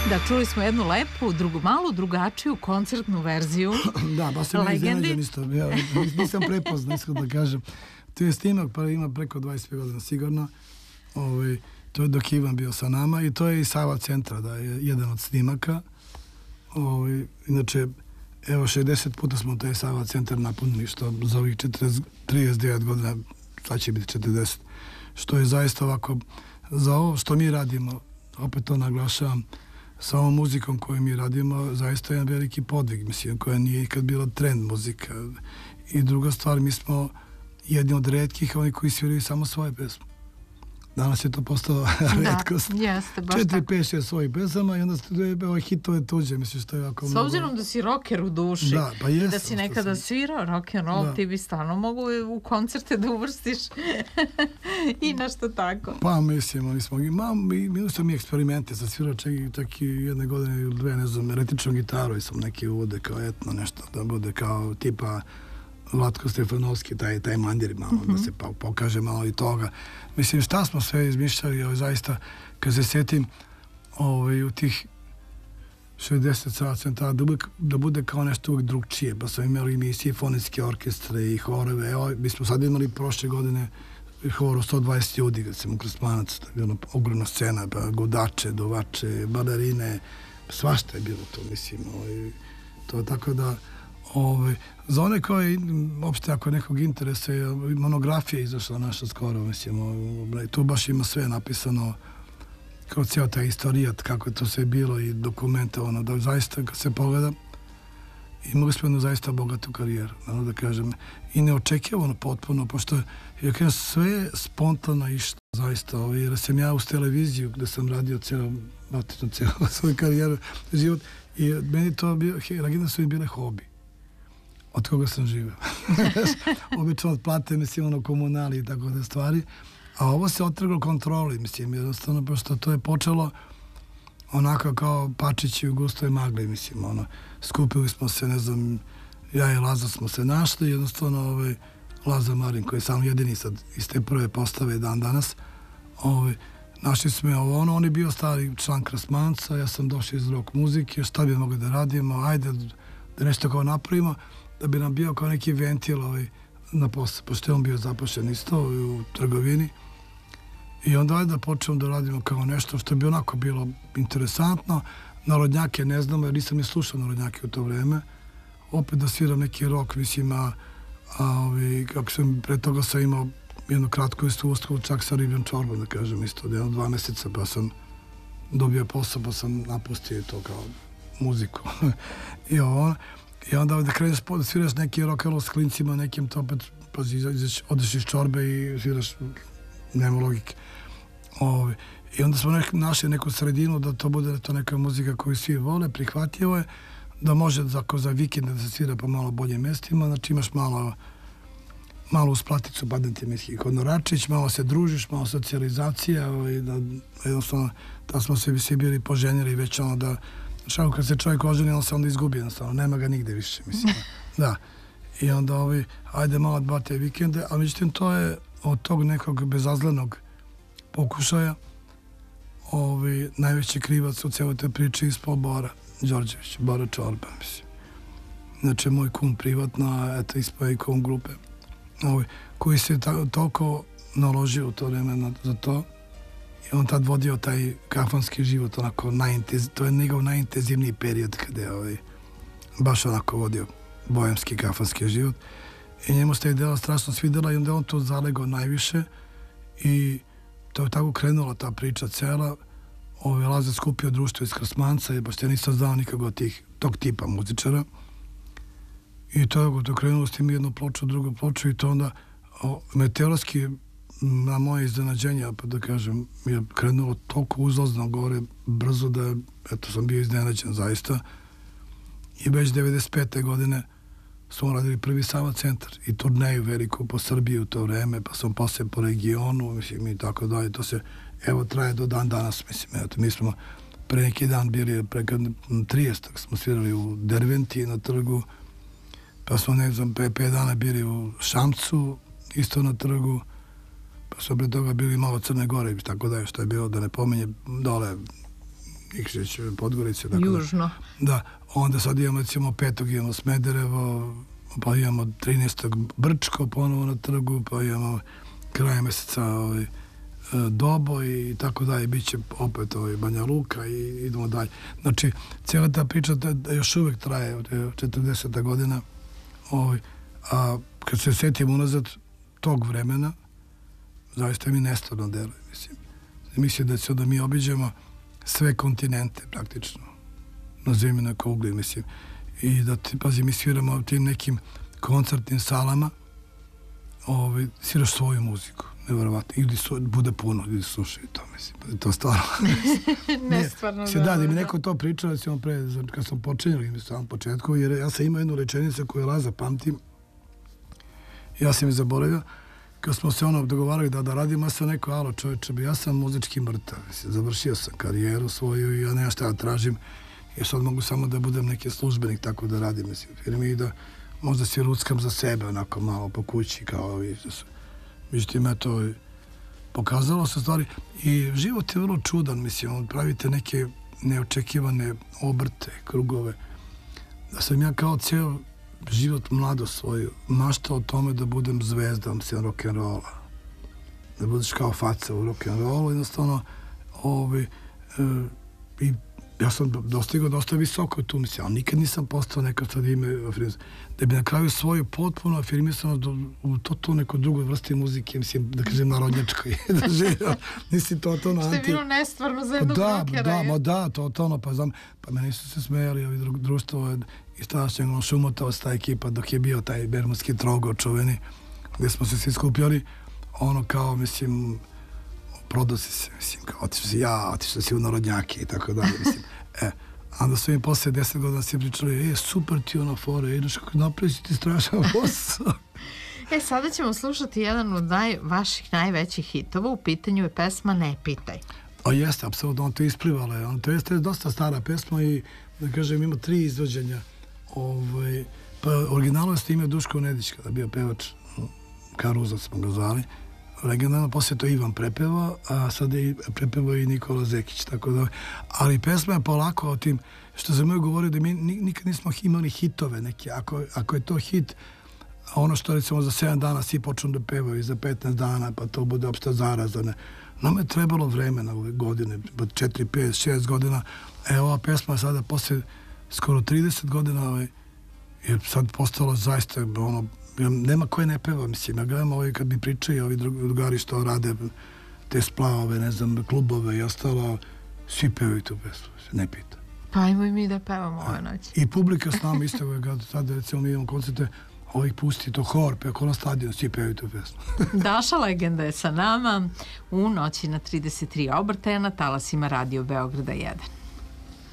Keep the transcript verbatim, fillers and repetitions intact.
Da, čuli smo jednu lepu, drugu malu, drugačiju koncertnu verziju. Da, baš sam iznenađen isto. Ja nisam prepoznao, iskod da kažem. To je snimak, pa ima preko dvadeset pet godina sigurno. Ovaj, to je dok Ivan bio sa nama i to je i Sava centra, da je jedan od snimaka. Ovaj, inače, evo šezdeset puta smo taj Sava centar napunili, što za ovih četrdeset, trideset devet godina, sad će biti četrdeset, što je zaista ovako, za ovo što mi radimo, opet to naglašavam, sa ovom muzikom koju mi radimo, zaista je jedan veliki podvig, mislim, koja nije ikad bila trend muzika. I druga stvar, mi smo jedni od retkih, oni koji sviraju samo svoje pesme. Danas je to postalo retkost. Da, jeste, baš Četiri, tako. pet, šest svojih pesama i onda ste ove hitove tuđe, mislim, što je jako S mnogo. obzirom da si rocker u duši, da, pa jest, i da si nekada sam... svirao rock and roll, da. Ti bi stvarno mogu u koncerte da uvrstiš i nešto tako. Pa mislim, oni smo, imam, imali smo mi eksperimente, sam svirao čak, čak i jedne godine ili dve, ne znam, električnu gitaru i sam neki uvode kao etno nešto, da bude kao tipa Vlatko Stefanovski, taj, taj mandir malo, mm-hmm. da se pa, pokaže malo i toga. Mislim, šta smo sve izmišljali, ovaj, zaista, kad se sjetim ovaj, u tih šezdeset Sava centara, da, da bude kao nešto uvijek drugčije, pa smo imali i mi simfonijske orkestre i horove. Evo, mi smo sad imali prošle godine hor sto dvadeset ljudi, kad sam u Krasmanac, to je bilo ogromna scena, pa gudače, dovače, balerine, svašta je bilo to, mislim, ovaj, to tako da Ove, za one koje, opšte ako nekog interesa, monografija izašla naša skoro, mislim, ove, tu baš ima sve napisano kao cijel taj istorijat, kako je to sve bilo i dokumentovano, da zaista kad se pogleda, imali smo jednu zaista bogatu karijeru, da kažem, i neočekivano potpuno, pošto je kao sve spontano išlo, zaista, ove, jer sam ja uz televiziju, gde sam radio cijelo, batično cijelo svoju karijeru, život, i meni to bio, Regina su mi bile hobi. Od koga sam živeo. Obično od plate, mislim, ono, komunali i tako da stvari. A ovo se otrglo kontroli, mislim, jednostavno, pošto to je počelo onako kao Pačići u gustoj magli, mislim, ono, skupili smo se, ne znam, ja i Laza smo se našli, jednostavno, ovaj, Laza Marin, koji je sam jedini sad iz te prve postave dan danas, ovaj, našli smo je ovo, ono, on je bio stari član Krasmanca, ja sam došao iz rock muzike, šta bi mogli da radimo, ajde, da nešto kao napravimo, da bi nam bio kao neki ventil ovaj, na posao, pošto je on bio zapošljen isto u trgovini. I onda ajde da počnemo da radimo kao nešto što bi onako bilo interesantno. Narodnjake ne znamo, jer nisam ni slušao narodnjake u to vreme. Opet da sviram neki rock, mislim, a, a ovi, kako sam pre toga sam imao jednu kratku iskustvo, čak sa ribljom čorbom, da kažem, isto, da jedno dva meseca, pa sam dobio posao, pa sam napustio to kao muziku. I ovo, I onda da kreneš da sviraš neki rock and roll s klincima, nekim to opet, pa odeš iz čorbe i sviraš, nema logike. Ove, I onda smo nek, našli neku sredinu da to bude to neka muzika koju svi vole, prihvatljivo je, da može za, za vikend da se svira po malo boljim mestima, znači imaš malo malo uz platicu padne ti miski honoračić, malo se družiš, malo socijalizacija, ovaj, da, jednostavno, da smo se svi bili poženjeli već ono da šao kad se čovjek oženi, on se onda izgubi jednostavno, nema ga nigde više, mislim. Da. I onda ovi, ajde malo dva te vikende, a međutim to je od tog nekog bezazlenog pokušaja ovi, najveći krivac u cijeloj te priči ispao Bora Đorđević, Bora Čorba, mislim. Znači, moj kum privatno, a eto ispao i kum grupe, ovi, koji se ta, toliko naložio u to vreme za to. I on tad vodio taj kafanski život, onako, najintez, to je njegov najintenzivniji period kada je ovaj, baš onako vodio bojemski kafanski život. I njemu se taj dela strašno svidela i onda on to zalegao najviše i to je tako krenula ta priča cela. Ove, Laza skupio društvo iz Krasmanca i baš ja nisam znao nikako tih, tog tipa muzičara. I to je to krenulo s tim jednu ploču, drugu ploču i to onda o, meteorski na moje iznenađenje, pa da kažem, je krenulo toliko uzlazno gore, brzo da, eto, sam bio iznenađen zaista. I već devedeset pete godine smo radili prvi Sava centar i turneju veliku po Srbiji u to vreme, pa sam posle po regionu, mislim, i tako dalje. To se, evo, traje do dan danas, mislim, eto, mi smo pre neki dan bili, preko tridesetog smo svirali u Derventi na trgu, pa smo, ne znam, pre pet dana bili u Šamcu, isto na trgu, pa smo pre toga bili malo Crne Gore, tako da je, što je bilo, da ne pomenje, dole Nikšić, Podgorice. Tako Južno. Da, da, onda sad imamo, recimo, petog imamo Smederevo, pa imamo trinaestog Brčko ponovo na trgu, pa imamo kraj meseca ovaj, Dobo i tako dalje, bit će opet ovaj, Banja Luka i idemo dalje. Znači, cijela ta priča da još uvek traje od četrdeseta godina, ovaj, a kad se setim unazad tog vremena, zaista mi nestvarno deluje, mislim. Mislim da će da mi obiđemo sve kontinente, praktično, na zemljinoj kugli, mislim. I da, ti, pazi, mi sviramo u tim nekim koncertnim salama, ovaj, sviraš svoju muziku. Nevjerovatno. Ljudi su, bude puno, ljudi slušaju to, mislim. To stvarno. ne, stvarno se da, da mi neko to pričao, da sam pre, kad sam počinjao, na samom početku, jer ja sam imao jednu rečenicu koju Laza pamtim, ja sam je zaboravio, kad smo se ono dogovarali da, da radimo, ja sam neko, alo čovječe, ja sam muzički mrtav, mislim, završio sam karijeru svoju i ja nema šta da tražim, jer sad mogu samo da budem neki službenik, tako da radim, mislim, firmi i da možda si ruckam za sebe, onako malo po kući, kao ovi, međutim, eto, pokazalo se stvari i život je vrlo čudan, mislim, pravite neke neočekivane obrte, krugove, da sam ja kao cijel život mlado svoju maštao o tome da budem zvezda, mislim, rock'n'rolla, da budeš kao faca u rock'n'rollu, jednostavno, ovaj, e, i ja sam dostigao dosta visoko tu, mislim, ali nikad nisam postao nekad sad ime da bi na kraju svoju potpuno afirmisano u to, to neko drugoj vrsti muzike, mislim, da kažem narodnjačkoj, da živio, nisi to to na anti... Što je bilo nestvarno za jednog da, rockera, da, je? ma da, to to ono, pa znam, pa meni su se smejali ovi dru, društvo iz tadašnjeg ono, Šumotovac, ta ekipa, dok je bio taj bermudski trogo čuveni, gdje smo se svi skupljali, ono kao, mislim, prodao si se, mislim, kao, otišao si ja, otišao si u narodnjake i tako dalje, mislim. E, onda su mi posle deset godina si pričali, e, super ti ono fore, ideš kako napred si ti strašan posao. E, sada ćemo slušati jedan od naj, vaših najvećih hitova, u pitanju je pesma Ne pitaj. O, jeste, apsolutno, on to isplivala, on to jeste dosta stara pesma i, da kažem, ima tri izvođenja. Ovaj, pa, originalno je s time Duško Nedić, kada bio pevač, Karuza smo ga zvali, originalno poslije to Ivan prepevao, a sad je prepevao i Nikola Zekić, tako da, ali pesma je polako o tim, što sam joj govorio da mi nikad nismo imali hitove neke, ako, ako je to hit, ono što recimo za sedam dana svi počnu da pevaju i za petnaest dana, pa to bude opšta zaraza, ne. Nama je trebalo vremena ove godine, četiri, pet, šest godina, e, ova pesma je sada posle skoro trideset godina je sad postala zaista ono, nema koje ne peva, mislim, ja gledam ovaj, kad mi pričaju ovi drugari što rade te splavove, ne znam, klubove i ostalo, svi pevaju tu pesmu, ne pita. Pa ajmo i mi da pevamo ove noći. I publika s nama isto, kad sad recimo mi imamo koncerte, ovih pusti to hor, pe ako na stadionu, svi pevaju tu pesmu. Daša Legenda je sa nama u noći na trideset tri obrtaja na talasima Radio Beograda jedan.